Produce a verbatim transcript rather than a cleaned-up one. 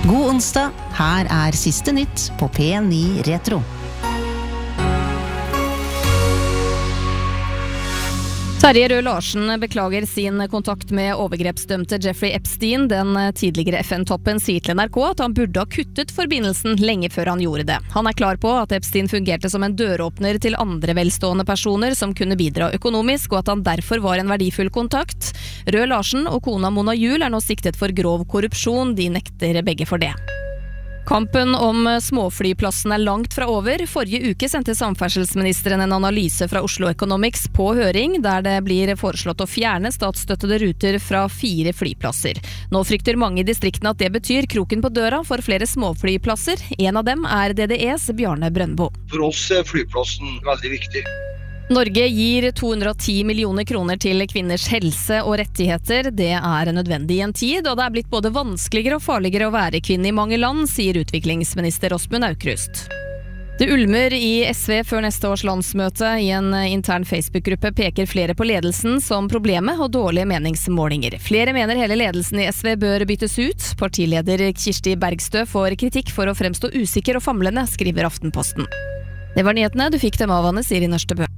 God onsdag, her er siste nytt på P ni Retro. Terje Rød Larsen beklager sin kontakt med overgrepsdømte Jeffrey Epstein. Den tidligere F N-toppen sier til N R K at han burde ha kuttet forbindelsen lenge før han gjorde det. Han er klar på at Epstein fungerte som en døråpner til andre velstående personer som kunne bidra økonomisk, og at han derfor var en verdifull kontakt. Rød Larsen og kona Mona Juel er nå siktet for grov korrupsjon. De nekter begge for det. Kampen om småflyplassen er langt fra over. Forrige uke sendte samferdselsministeren en analyse fra Oslo Economics på høring, der det blir foreslått å fjerne statsstøttede ruter fra fire flyplasser. Nå frykter mange i distriktene at det betyr kroken på døra for flere småflyplasser. En av dem er D D E's Bjarne Brøndbo. For oss er flyplassen veldig viktig. Norge gir to hundre og ti millioner kroner til kvinners helse og rettigheter. Det er nødvendig i en tid, og det er blitt både vanskeligere og farligere å være kvinne i mange land, sier utviklingsminister Åsmund Aukrust. Det ulmer i S V før neste års landsmøte. I en intern Facebook-gruppe peker flere på ledelsen som problemet og dårlige meningsmålinger. Flere mener hele ledelsen i S V bør byttes ut. Partileder Kirsti Bergstø får kritikk for å fremstå usikker og famlende, skriver Aftenposten. Det var nyhetene, du fikk dem av Anne Siri Nørstebø.